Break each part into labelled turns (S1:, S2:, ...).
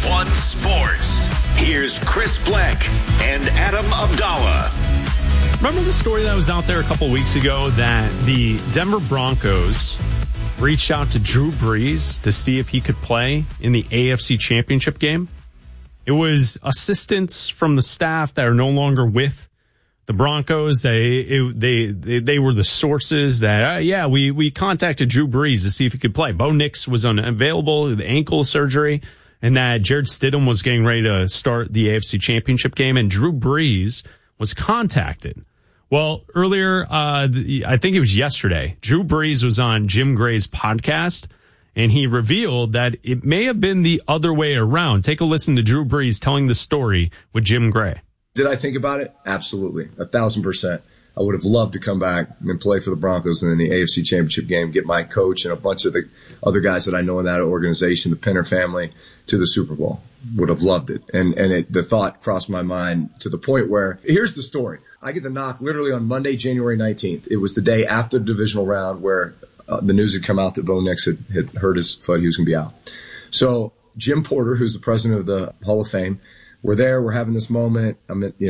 S1: 1 Sports. Here's Chris Bleck and Adam Abdallah.
S2: Remember the story that was out there a couple weeks ago that the Denver Broncos reached out to Drew Brees to see if he could play in the AFC Championship game? It was assistants from the staff that are no longer with the Broncos. They were the sources that, we contacted Drew Brees to see if he could play. Bo Nix was unavailable, the ankle surgery, and that Jared Stidham was getting ready to start the AFC Championship game, and Drew Brees was contacted. Well, earlier, I think it was yesterday, Drew Brees was on Jim Gray's podcast, and he revealed that it may have been the other way around. Take a listen to Drew Brees telling the story with Jim Gray.
S3: Did I think about it? Absolutely. 1,000%. I would have loved to come back and play for the Broncos and in the AFC Championship game, get my coach and a bunch of the other guys that I know in that organization, the Penner family, to the Super Bowl. Would have loved it. And the thought crossed my mind to the point where, here's the story. I get the knock literally on Monday, January 19th. It was the day after the divisional round where the news had come out that Bo Nix had hurt his foot. He was going to be out. So Jim Porter, who's the president of the Hall of Fame, we're there. We're having this moment.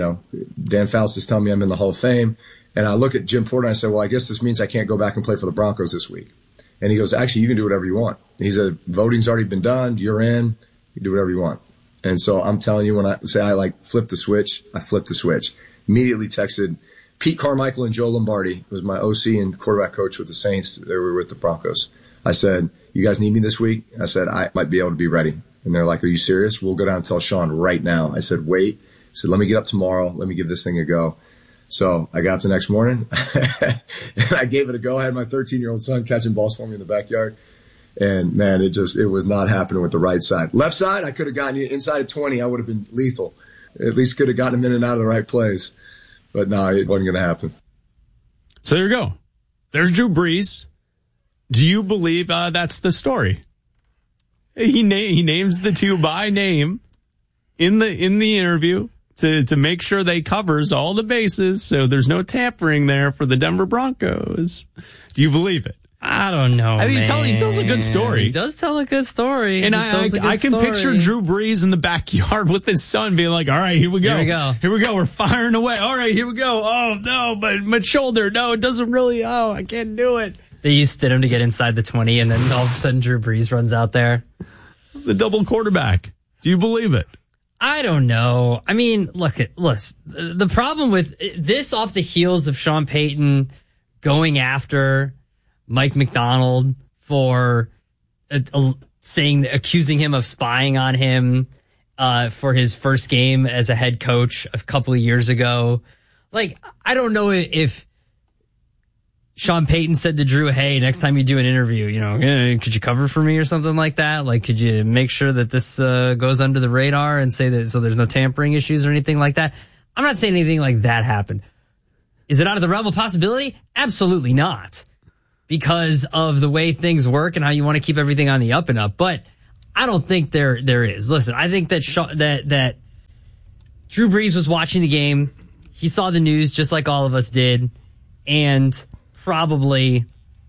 S3: Dan Fouts is telling me I'm in the Hall of Fame. And I look at Jim Porter and I say, well, I guess this means I can't go back and play for the Broncos this week. And he goes, actually, you can do whatever you want. He said, voting's already been done. You're in. You do whatever you want. And so I'm telling you, when I say I flip the switch, I flipped the switch. Immediately texted Pete Carmichael and Joe Lombardi, who was my OC and quarterback coach with the Saints. They were with the Broncos. I said, you guys need me this week? I said, I might be able to be ready. And they're like, are you serious? We'll go down and tell Sean right now. I said, wait. I said, let me get up tomorrow. Let me give this thing a go. So I got up the next morning and I gave it a go. I had my 13-year-old son catching balls for me in the backyard. And man, it was not happening with the right side. Left side, I could have gotten you inside of 20. I would have been lethal. At least could have gotten him in and out of the right place. But no, it wasn't going to happen.
S2: So there you go. There's Drew Brees. Do you believe that's the story? He names the two by name in the interview to make sure they covers all the bases, so there's no tampering there for the Denver Broncos. Do you believe it?
S4: I don't know.
S2: I mean, he tells a good story.
S4: He does tell a good story.
S2: And I can picture Drew Brees in the backyard with his son being like, all right, here we go. Here we go. We're firing away. All right, here we go. Oh, no, but my shoulder. No, it doesn't really. Oh, I can't do it.
S4: They used Stidham to get inside the 20, and then all of a sudden Drew Brees runs out there.
S2: The double quarterback. Do you believe it?
S4: I don't know. I mean, listen, the problem with this off the heels of Sean Payton going after Mike McDonald for accusing him of spying on him for his first game as a head coach a couple of years ago. Like, I don't know if Sean Payton said to Drew, hey, next time you do an interview, could you cover for me or something like that? Like, could you make sure that this goes under the radar and say that so there's no tampering issues or anything like that? I'm not saying anything like that happened. Is it out of the realm of possibility? Absolutely not. Because of the way things work and how you want to keep everything on the up and up. But I don't think there is. Listen, I think that that Drew Brees was watching the game. He saw the news just like all of us did. And probably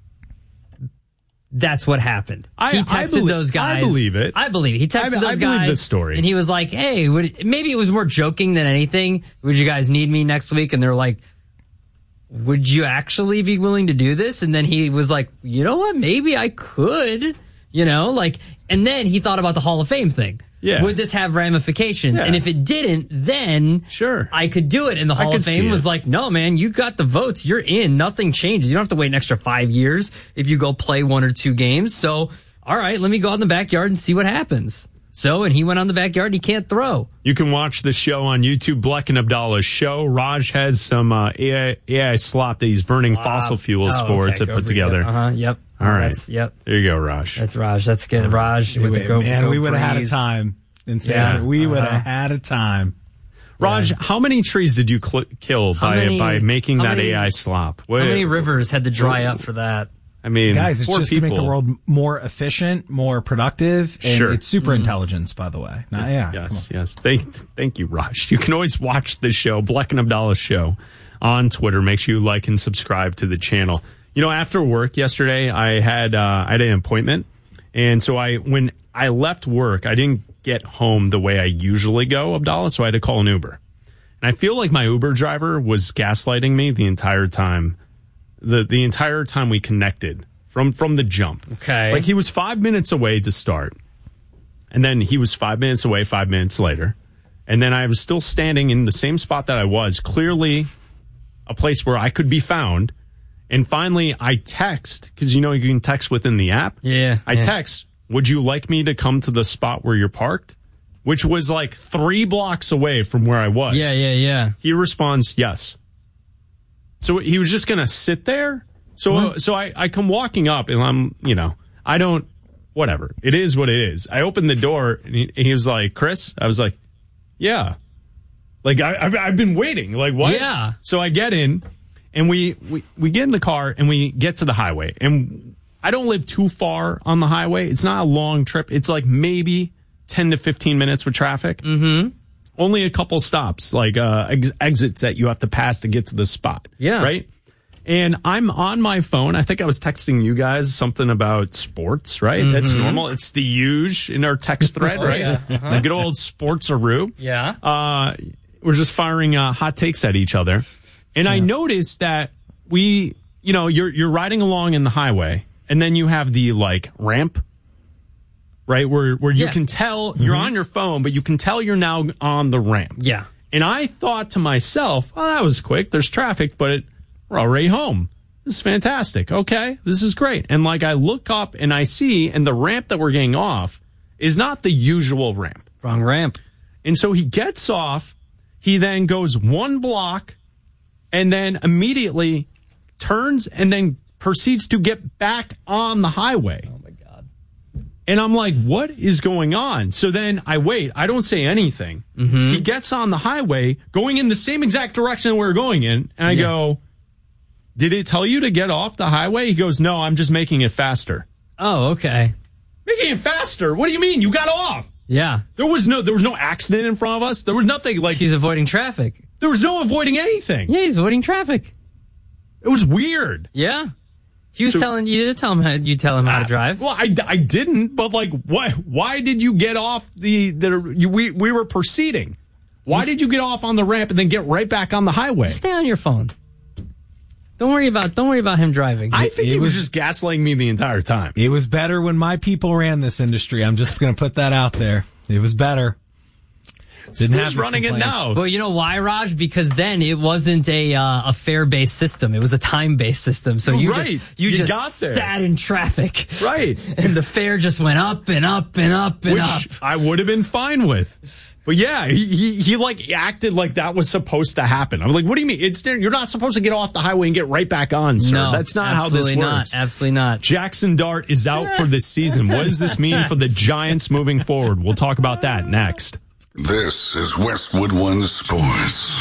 S4: that's what happened. He texted those guys.
S2: I believe it.
S4: I believe it. He texted those guys. I believe the story. And he was like, hey, maybe it was more joking than anything. Would you guys need me next week? And they're like, would you actually be willing to do this? And then he was like, you know what? Maybe I could, and then he thought about the Hall of Fame thing. Yeah. Would this have ramifications? Yeah. And if it didn't, then sure, I could do it. And the Hall of Fame was like, no, man, you got the votes. You're in. Nothing changes. You don't have to wait an extra 5 years if you go play 1 or 2 games. So, all right, let me go out in the backyard and see what happens. So, and he went on the backyard. He can't throw.
S2: You can watch the show on YouTube, Bleck and Abdallah's show. Raj has some AI slop that he's burning fossil fuels to put together.
S4: Yep.
S2: All right. There you go, Raj.
S4: That's Raj. That's good. Raj.
S5: We would have had a time in Sanford. We would have had a time.
S2: Raj, how many trees did you kill by making that AI slop?
S4: How many rivers had to dry up for that?
S2: I mean,
S5: guys, it's just to make the world more efficient, more productive, and it's super intelligence, by the way.
S2: Yes. Thank you, Raj. You can always watch the show, Bleck and Abdallah's show, on Twitter. Make sure you like and subscribe to the channel. After work yesterday, I had an appointment, and so when I left work, I didn't get home the way I usually go, Abdallah, so I had to call an Uber. And I feel like my Uber driver was gaslighting me the entire time. The entire time we connected from the jump.
S4: Okay.
S2: Like he was 5 minutes away to start. And then he was 5 minutes away 5 minutes later. And then I was still standing in the same spot that I was, clearly a place where I could be found. And finally I text, because you can text within the app.
S4: Yeah.
S2: I text, would you like me to come to the spot where you're parked? Which was like 3 blocks away from where I was.
S4: Yeah.
S2: He responds, yes. So he was just going to sit there. So I come walking up and I'm, I don't, whatever. It is what it is. I opened the door and he was like, Chris? I was like, yeah. Like I've been waiting. Like what?
S4: Yeah.
S2: So I get in and we get in the car and we get to the highway. And I don't live too far on the highway. It's not a long trip. It's like maybe 10 to 15 minutes with traffic.
S4: Mm-hmm.
S2: Only a couple stops, like exits that you have to pass to get to the spot.
S4: Yeah.
S2: Right? And I'm on my phone. I think I was texting you guys something about sports, right? Mm-hmm. That's normal. It's the huge in our text thread, right?
S4: Yeah. Uh-huh.
S2: The good old sports-a-roo.
S4: Yeah.
S2: We're just firing hot takes at each other. And I noticed that you're riding along in the highway, and then you have the, ramp, right? Where you can tell you're on your phone, but you can tell you're now on the ramp.
S4: Yeah.
S2: And I thought to myself, well, that was quick. There's traffic, but we're already home. This is fantastic. Okay, this is great. And I look up and I see, and the ramp that we're getting off is not the usual ramp.
S4: Wrong ramp.
S2: And so he gets off. He then goes 1 block and then immediately turns and then proceeds to get back on the highway.
S4: Oh, my God.
S2: And I'm like, what is going on? So then I wait. I don't say anything. Mm-hmm. He gets on the highway going in the same exact direction we were going in. And I go, did it tell you to get off the highway? He goes, no, I'm just making it faster.
S4: Oh, okay.
S2: Making it faster? What do you mean? You got off.
S4: Yeah.
S2: There was no accident in front of us. There was nothing
S4: He's avoiding traffic.
S2: There was no avoiding anything.
S4: Yeah, he's avoiding traffic.
S2: It was weird.
S4: Yeah. He was telling you to tell him how to drive.
S2: Well, I didn't, but why did you get off we were proceeding. Why did you get off on the ramp and then get right back on the highway?
S4: Stay on your phone. Don't worry about him driving.
S2: I think he was just gaslighting me the entire time.
S5: It was better when my people ran this industry. I'm just going to put that out there. It was better.
S2: Who's running it now?
S4: Well, you know why, Raj? Because then it wasn't a fare-based system. It was a time-based system. So you just got there. Sat in traffic.
S2: Right.
S4: And the fare just went up and up and up and up.
S2: Which I would have been fine with. But yeah, he acted like that was supposed to happen. I'm like, what do you mean? You're not supposed to get off the highway and get right back on, sir.
S4: No,
S2: that's not how this works.
S4: Absolutely not.
S2: Jackson Dart is out for this season. What does this mean for the Giants moving forward? We'll talk about that next.
S1: This is Westwood One Sports.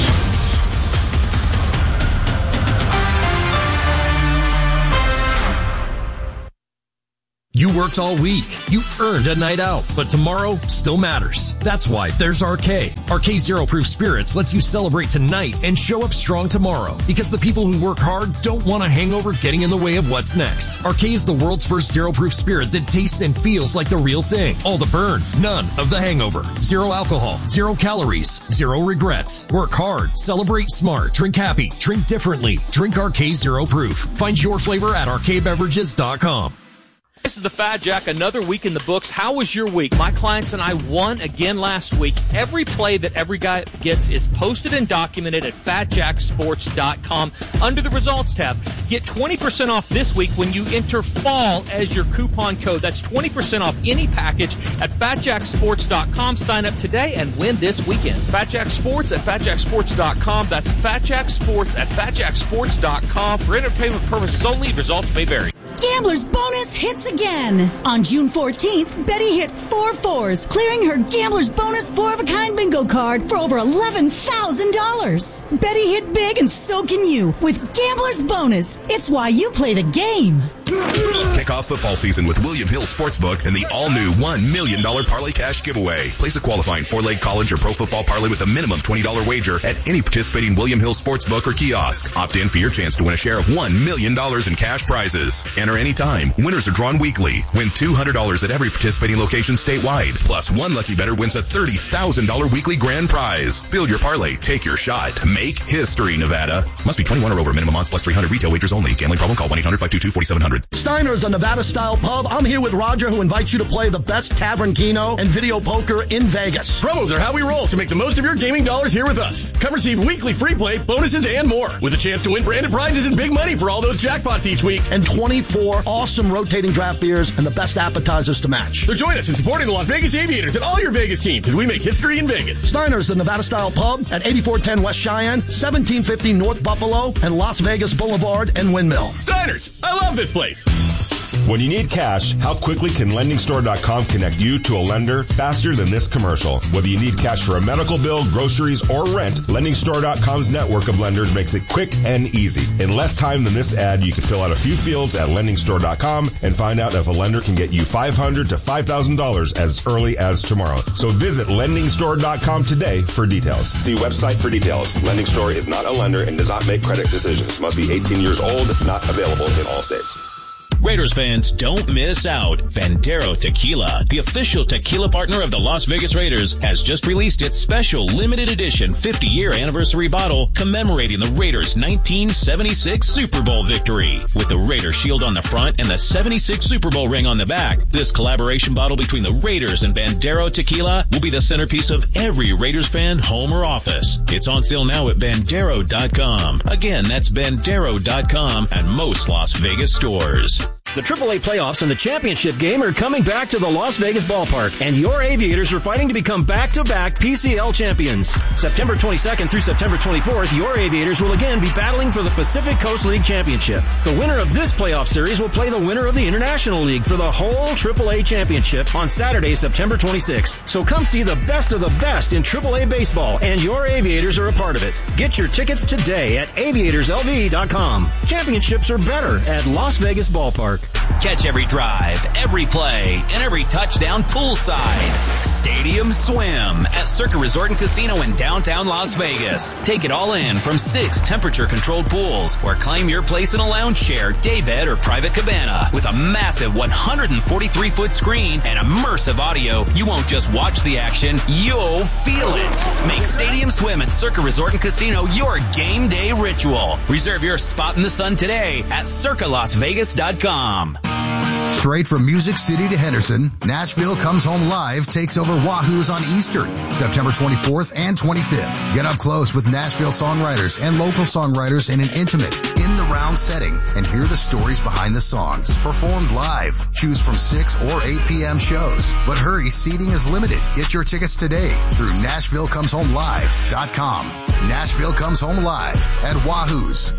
S6: You worked all week. You earned a night out, but tomorrow still matters. That's why there's RK. RK Zero Proof Spirits lets you celebrate tonight and show up strong tomorrow, because the people who work hard don't want a hangover getting in the way of what's next. RK is the world's first zero proof spirit that tastes and feels like the real thing. All the burn, none of the hangover. Zero alcohol, 0 calories, 0 regrets. Work hard, celebrate smart, drink happy, drink differently. Drink RK Zero Proof. Find your flavor at rkbeverages.com.
S7: This is the Fat Jack, another week in the books. How was your week? My clients and I won again last week. Every play that every guy gets is posted and documented at fatjacksports.com under the results tab. Get 20% off this week when you enter fall as your coupon code. That's 20% off any package at fatjacksports.com. Sign up today and win this weekend. Fat Jack Sports at fatjacksports.com. That's fatjacksports at fatjacksports.com. For entertainment purposes only, results may vary.
S8: Gambler's Bonus hits again. On June 14th, Betty hit 4 fours, clearing her Gambler's Bonus 4-of-a-kind bingo card for over $11,000. Betty hit big, and so can you with Gambler's Bonus. It's why you play the game.
S9: Kick off football season with William Hill Sportsbook and the all-new $1 million Parlay Cash giveaway. Place a qualifying 4-leg college or pro football parlay with a minimum $20 wager at any participating William Hill Sportsbook or kiosk. Opt in for your chance to win a share of $1 million in cash prizes. Enter any anytime. Winners are drawn weekly. Win $200 at every participating location statewide. Plus, one lucky bettor wins a $30,000 weekly grand prize. Build your parlay. Take your shot. Make history, Nevada. Must be 21 or over. Minimum odds plus 300. Retail wagers only. Gambling problem? Call 1-800-522-4700.
S10: Steiner's a Nevada-style pub. I'm here with Roger, who invites you to play the best tavern keno and video poker in Vegas.
S11: Promos are how we roll, so make the most of your gaming dollars here with us. Come receive weekly free play, bonuses, and more, with a chance to win branded prizes and big money for all those jackpots each week.
S10: And 24 awesome rotating draft beers and the best appetizers to match.
S11: So join us in supporting the Las Vegas Aviators and all your Vegas teams, because we make history in Vegas.
S10: Steiner's, the Nevada-style pub at 8410 West Cheyenne, 1750 North Buffalo, and Las Vegas Boulevard and Windmill.
S11: Steiner's, I love this place.
S12: When you need cash, how quickly can LendingStore.com connect you to a lender faster than this commercial? Whether you need cash for a medical bill, groceries, or rent, LendingStore.com's network of lenders makes it quick and easy. In less time than this ad, you can fill out a few fields at LendingStore.com and find out if a lender can get you $500 to $5,000 as early as tomorrow. So visit LendingStore.com today for details. See website for details. Lending Store is not a lender and does not make credit decisions. Must be 18 years old. Not available in all states.
S13: Raiders fans, don't miss out. Bandero Tequila, the official tequila partner of the Las Vegas Raiders, has just released its special limited edition 50-year anniversary bottle commemorating the Raiders' 1976 Super Bowl victory. With the Raider shield on the front and the 76 Super Bowl ring on the back, this collaboration bottle between the Raiders and Bandero Tequila will be the centerpiece of every Raiders fan home or office. It's on sale now at Bandero.com. Again, that's Bandero.com and most Las Vegas stores.
S14: The AAA playoffs and the championship game are coming back to the Las Vegas ballpark, and your Aviators are fighting to become back-to-back PCL champions. September 22nd through September 24th, your Aviators will again be battling for the Pacific Coast League championship. The winner of this playoff series will play the winner of the International League for the whole AAA championship on Saturday, September 26th. So come see the best of the best in AAA baseball, and your Aviators are a part of it. Get your tickets today at aviatorslv.com. Championships are better at Las Vegas ballpark.
S15: Catch every drive, every play, and every touchdown poolside. Stadium Swim at Circa Resort and Casino in downtown Las Vegas. Take it all in from 6 temperature-controlled pools, or claim your place in a lounge chair, daybed, or private cabana. With a massive 143-foot screen and immersive audio, you won't just watch the action, you'll feel it. Make Stadium Swim at Circa Resort and Casino your game day ritual. Reserve your spot in the sun today at circalasvegas.com.
S16: Straight from Music City to Henderson, Nashville Comes Home Live takes over Wahoo's on Eastern, September 24th and 25th. Get up close with Nashville songwriters and local songwriters in an intimate, in-the-round setting and hear the stories behind the songs. Performed live. Choose from 6 or 8 p.m. shows. But hurry, seating is limited. Get your tickets today through NashvilleComesHomeLive.com. Nashville Comes Home Live at Wahoo's.